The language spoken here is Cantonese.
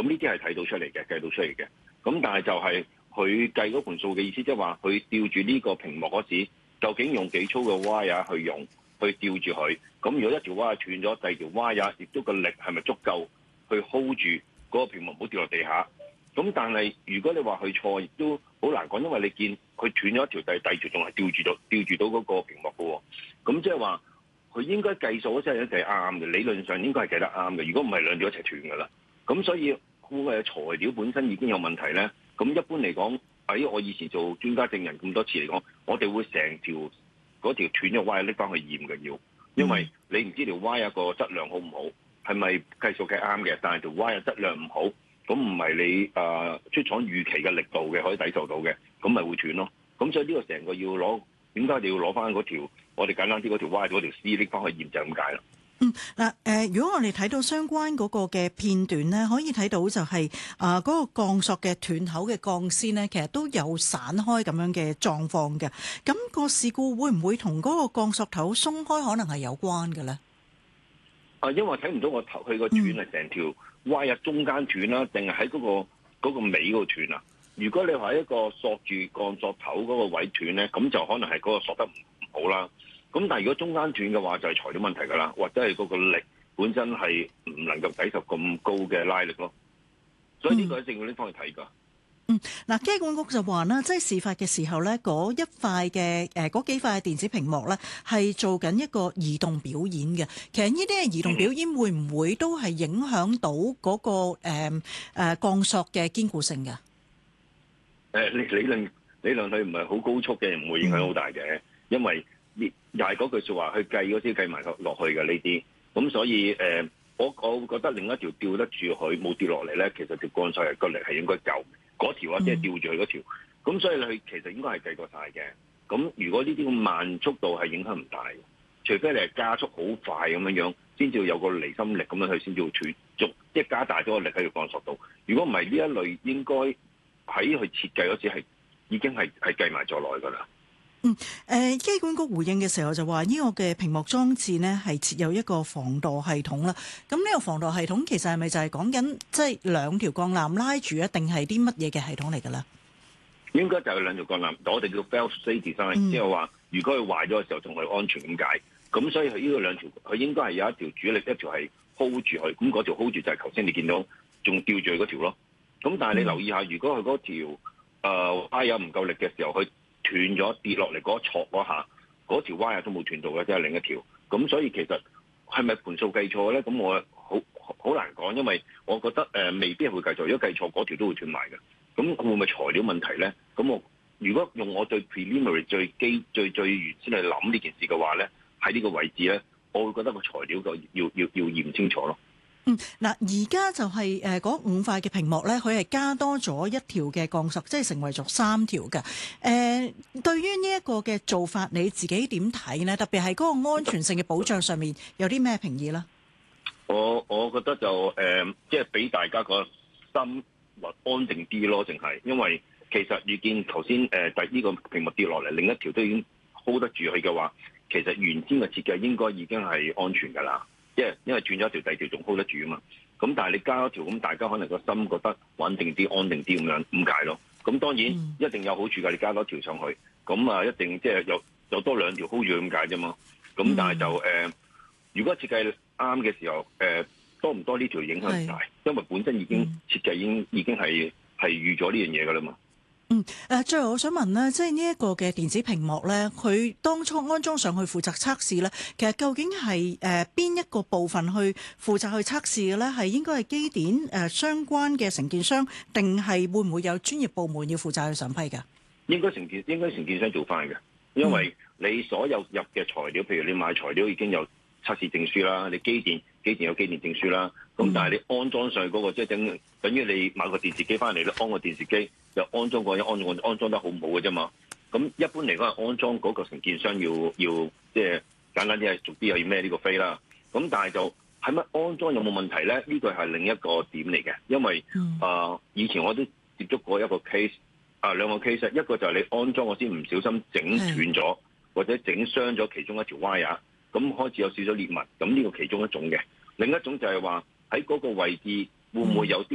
呢啲係睇到出嚟嘅，計到出嚟嘅。咁但係就係佢計嗰盤數嘅意思，即係話佢吊住呢個屏幕嗰時，究竟用幾粗嘅 wire 去吊住佢？咁如果一條 wire 斷咗，第二條 wire 亦都個力係咪足夠去 hold 住嗰個屏幕唔好跌落地下？咁但係如果你話佢錯，亦都好難講，因為你見佢斷咗一條，第二條仲係吊住到嗰個屏幕嘅喎。咁即係話佢應該計數真係一定係啱嘅，理論上應該係計得啱嘅。如果唔係兩條一齊斷㗎啦。咁所以會唔會係材料本身已經有問題咧？咁一般嚟講，喺我以前做專家證人咁多次嚟講，我哋會成條嗰條斷咗 wire 拎翻去驗嘅要，因為你唔知條 wire 個質量好唔好，係咪計數計啱嘅，但係條 wire 質量唔好，咁唔係你出廠預期嘅力度嘅可以抵受到嘅，咁咪會斷咯。咁所以呢個成個要攞，點解你要攞翻嗰條我哋簡單啲嗰條 wire 嗰條絲拎翻去驗就係咁解啦。 如果我哋睇到相關嗰個嘅片段咧，可以睇到就係嗰個鋼索嘅斷口嘅鋼絲咧，其實都有散開咁樣嘅狀況嘅。咁個事故會唔會同嗰個鋼索頭鬆開可能係有關嘅咧？ 因為我睇唔到個頭，佢個斷係成條 wire 中間斷啦，定係喺嗰個尾嗰度斷啊？如果你話一個索住鋼索頭嗰個位斷咧，咁就可能係嗰個索得唔好啦。咁但係如果中間斷嘅話，就係材料問題㗎啦，或者係嗰個力本身係唔能夠抵受咁高嘅拉力咯。所以呢個一定要拎翻去睇㗎。 機管局就話啦，即係事發嘅時候咧，嗰幾塊電子屏幕咧係做緊一個移動表演嘅。其實呢啲嘅移動表演會唔會都係影響到嗰個鋼索嘅堅固性㗎？ 理論佢唔係好高速嘅，唔會影響好大嘅，因為又係嗰句説話，去計嗰啲計埋落去嘅呢啲。咁所以我會覺得另一條吊得住佢冇跌落嚟咧，其實條鋼索嘅個力係應該夠。嗰條即係吊住佢嗰條，咁所以佢其實應該係計過晒嘅。咁如果呢啲咁慢速度係影響唔大，除非你係加速好快咁樣，先至有個離心力咁樣，佢先至會斷，即係加大咗個力喺個鋼索度。如果唔係呢一類，應該喺佢設計嗰時係已經係計埋咗內㗎啦。 機管局回應嘅時候就話呢個嘅屏幕裝置呢係設有一個防墮系統啦。咁呢個防墮系統其實係咪就係講緊即係兩條鋼纜拉住啊？定係啲乜嘢嘅系統嚟㗎啦？應該就係兩條鋼纜，我哋叫 fail-safe design，即係話如果佢壞咗嘅時候仲係安全咁解。咁所以佢呢個兩條，佢應該係有一條主力，一條係 hold 住佢。咁嗰條 hold 住就係頭先你見到仲吊住佢嗰條咯。咁但係你留意下，如果佢嗰條wire 唔夠力嘅時候，佢斷咗跌落嚟嗰挫嗰下，嗰條 wire 都冇斷到嘅，即係另一條。咁所以其實係咪盤數計錯咧？咁我好難講，因為我覺得未必係會計錯。如果計錯，嗰條都會斷埋嘅。咁會唔會材料問題咧？咁我如果用我最 preliminary 最原先去諗呢件事嘅話咧，喺呢個位置咧，我會覺得個材料就要驗清楚咯。而家就係嗰5塊嘅屏幕咧，佢係加多咗一條嘅鋼索，即係成為咗3條嘅。對於呢一個嘅做法，你自己點睇呢？特別係嗰個安全性嘅保障上面，有啲咩評議咧？ 我覺得就即係俾大家個心或安定啲咯，淨係因為其實遇見頭先呢個屏幕跌落嚟，另一條都已經 hold 得住佢嘅話，其實原先嘅設計應該已經係安全㗎啦。因為斷咗一條，第二條仲 hold 得住啊嘛。咁但係你加一條，咁大家可能個心覺得穩定啲、安定啲咁樣咁解咯。咁當然一定有好處㗎，你加多條上去，咁一定即係有多2條 hold 住咁解啫嘛。咁但係就如果設計啱嘅時候，多唔多呢條影響唔大，因為本身已經設計已經係預咗呢樣嘢㗎啦嘛。 最後我想問呢，即係呢一個嘅電子屏幕咧，佢當初安裝上去負責測試咧，其實究竟係邊一個部分去負責去測試嘅咧？係應該係機電相關嘅承建商，定係會唔會有專業部門要負責去審批㗎？應該承建商做翻嘅，因為你所有入嘅材料，譬如你買材料已經有測試證書啦，你機電有機電證書啦，咁但係你安裝上去嗰個，即係等於你買個電視機翻嚟咧，安個電視機就安裝過，安裝得好唔好嘅啫嘛。咁一般嚟講，安裝嗰個承建商要即係簡單啲係逐啲又要孭呢個飛啦。咁但係就係咪安裝有冇問題咧？呢個係另一個點嚟嘅，因為以前我都接觸過一個 case， 2個 case， 一個就係你安裝嗰時唔小心整斷咗，或者整傷咗其中一條 wire， 咁開始有少少裂紋，咁呢個其中一種嘅。另一種就係話喺嗰個位置會唔會有啲